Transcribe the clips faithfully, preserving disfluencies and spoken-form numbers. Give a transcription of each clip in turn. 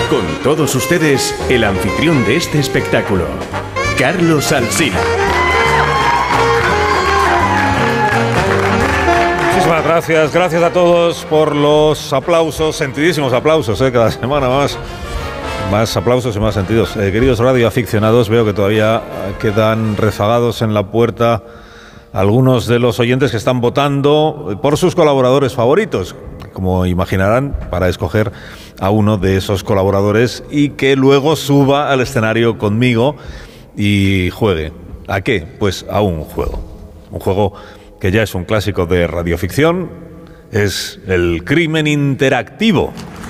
Con todos ustedes, el anfitrión de este espectáculo, Carlos Alsina. Muchísimas gracias, gracias a todos por los aplausos, sentidísimos aplausos, ¿eh? Cada semana más, más aplausos y más sentidos. Eh, queridos radioaficionados, veo que todavía quedan rezagados en la puerta algunos de los oyentes que están votando por sus colaboradores favoritos, como imaginarán, para escoger a uno de esos colaboradores y que luego suba al escenario conmigo y juegue. ¿A qué? Pues a un juego. Un juego que ya es un clásico de radioficción, es el crimen interactivo.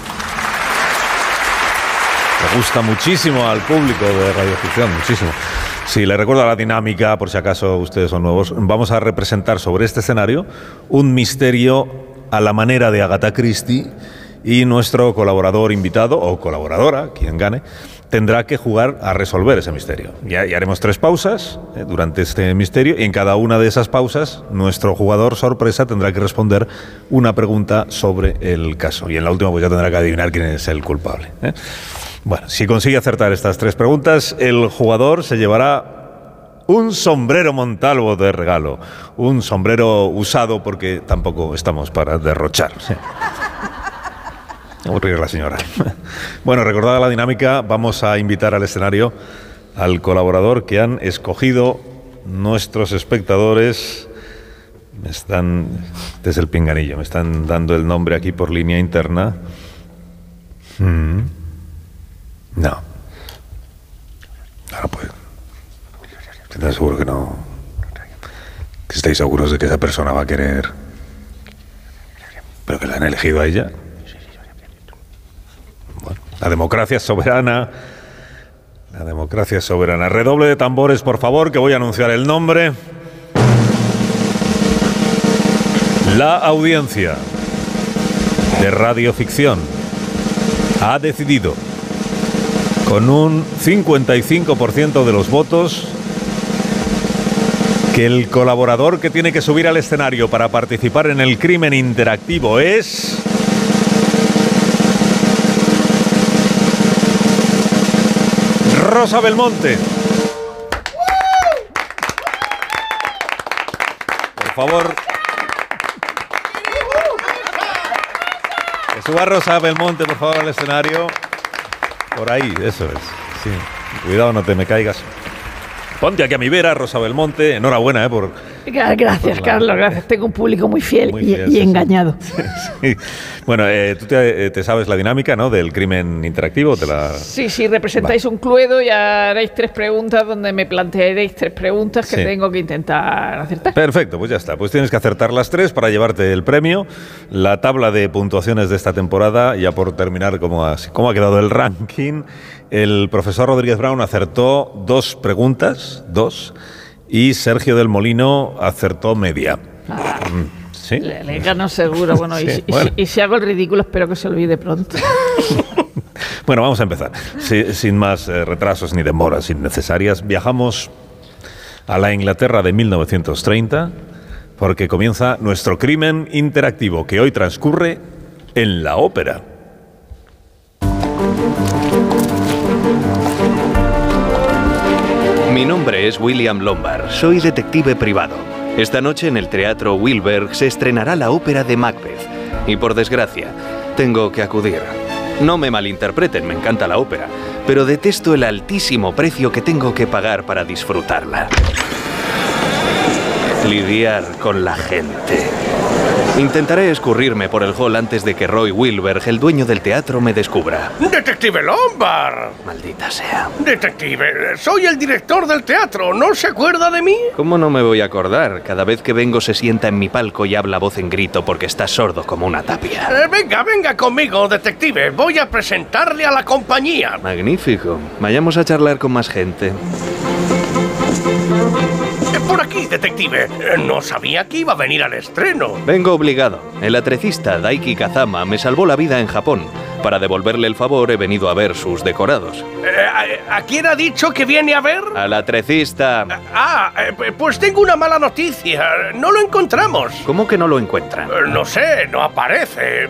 Me gusta muchísimo al público de radioficción, muchísimo. Sí, les recuerdo la dinámica, por si acaso ustedes son nuevos. Vamos a representar sobre este escenario un misterio a la manera de Agatha Christie y nuestro colaborador invitado, o colaboradora, quien gane, tendrá que jugar a resolver ese misterio. Y haremos tres pausas eh, durante este misterio y en cada una de esas pausas nuestro jugador sorpresa tendrá que responder una pregunta sobre el caso. Y en la última pues ya tendrá que adivinar quién es el culpable, ¿eh? Bueno, si consigue acertar estas tres preguntas, el jugador se llevará un sombrero Montalvo de regalo. Un sombrero usado porque tampoco estamos para derrochar. Sí. Aburrir a la señora. Bueno, recordada la dinámica, vamos a invitar al escenario al colaborador que han escogido nuestros espectadores. Me están, desde el pinganillo, me están dando el nombre aquí por línea interna. Mm. No. Ahora pues. ¿Estás seguro que no? ¿Que estáis seguros de que esa persona va a querer? ¿Pero que la han elegido a ella? Bueno, la democracia es soberana. La democracia es soberana. Redoble de tambores, por favor, que voy a anunciar el nombre. La audiencia de radioficción ha decidido, con un cincuenta y cinco por ciento de los votos, que el colaborador que tiene que subir al escenario para participar en el crimen interactivo es... Rosa Belmonte. Por favor, que suba Rosa Belmonte, por favor, al escenario. Por ahí, eso es. Sí. Cuidado, no te me caigas. Ponte aquí a mi vera, Rosa Belmonte. Enhorabuena, ¿eh? Por, gracias, por la... Carlos, gracias. Tengo un público muy fiel, muy fiel y, sí, y engañado. Sí, sí. Bueno, eh, tú te, te sabes la dinámica, ¿no? Del crimen interactivo. Te la... Sí, sí, representáis Va. un cluedo y haréis tres preguntas donde me plantearéis tres preguntas que sí. tengo que intentar acertar. Perfecto, pues ya está. Pues tienes que acertar las tres para llevarte el premio. La tabla de puntuaciones de esta temporada, ya por terminar, ¿cómo ha, cómo ha quedado el ranking? El profesor Rodríguez Brown acertó dos preguntas, dos, y Sergio del Molino acertó media. Ah, ¿sí? Le, le gano seguro. Bueno, sí, y, bueno. Y, y si hago el ridículo, espero que se olvide pronto. Bueno, vamos a empezar. Sí, sin más eh, retrasos ni demoras innecesarias, viajamos a la Inglaterra de mil novecientos treinta, porque comienza nuestro crimen interactivo, que hoy transcurre en la ópera. Mi nombre es William Lombard, soy detective privado. Esta noche en el Teatro Wilberg se estrenará la ópera de Macbeth. Y por desgracia, tengo que acudir. No me malinterpreten, me encanta la ópera, pero detesto el altísimo precio que tengo que pagar para disfrutarla. Lidiar con la gente. Intentaré escurrirme por el hall antes de que Roy Wilberg, el dueño del teatro, me descubra. ¡Detective Lombard! Maldita sea. Detective, soy el director del teatro, ¿no se acuerda de mí? ¿Cómo no me voy a acordar? Cada vez que vengo se sienta en mi palco y habla voz en grito porque está sordo como una tapia. Eh, venga, venga conmigo, detective. Voy a presentarle a la compañía. Magnífico. Vayamos a charlar con más gente. Por aquí, detective. No sabía que iba a venir al estreno. Vengo obligado. El atrecista Daiki Kazama me salvó la vida en Japón. Para devolverle el favor he venido a ver sus decorados. Eh, ¿A quién ha dicho que viene a ver? Al atrecista. Ah, pues tengo una mala noticia. No lo encontramos. ¿Cómo que no lo encuentran? No sé, no aparece.